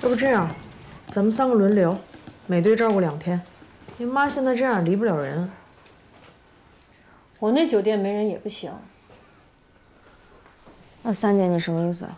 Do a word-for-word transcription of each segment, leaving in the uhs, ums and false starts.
要不这样，咱们三个轮流，每队照顾两天。您妈现在这样离不了人。 我那酒店没人也不行。 那三姐，你什么意思？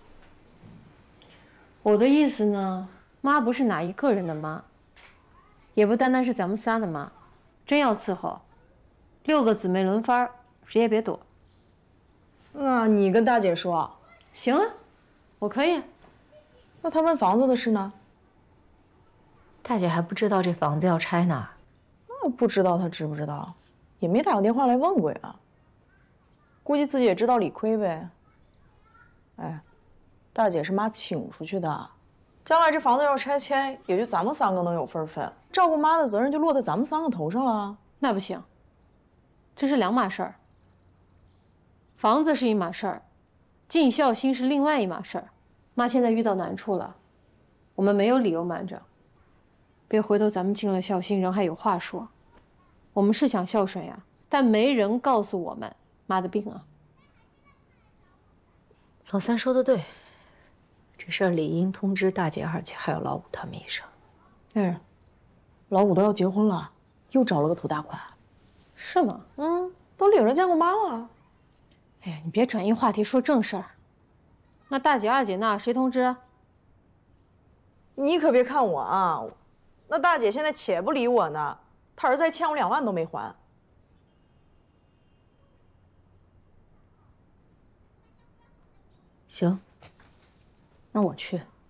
我的意思呢，妈不是哪一个人的妈，也不单单是咱们仨的妈。真要伺候，六个姊妹轮番，谁也别躲。 那你跟大姐说。 行啊，我可以。 那她问房子的事呢？ 大姐还不知道这房子要拆呢。 那不知道她知不知道，也没打过电话来问过呀。估计自己也知道理亏呗。哎，大姐是妈请出去的，将来这房子要拆迁，也就咱们三个能有份分，照顾妈的责任就落在咱们三个头上了。 那不行，这是两码事儿。房子是一码事儿，尽孝心是另外一码事儿。妈现在遇到难处了，我们没有理由瞒着。别回头咱们尽了孝心，人还有话说。我们是想孝顺呀，但没人告诉我们妈的病啊。 老三说的对，这事儿理应通知大姐、二姐还有老五他们一声。 哎，老五都要结婚了，又找了个土大款。 是吗？ 嗯，都领着见过妈了。 哎呀，你别转移话题，说正事儿。那大姐、二姐那谁通知？ 你可别看我啊，那大姐现在且不理我呢，她儿子还欠我两万都没还。 行，那我去。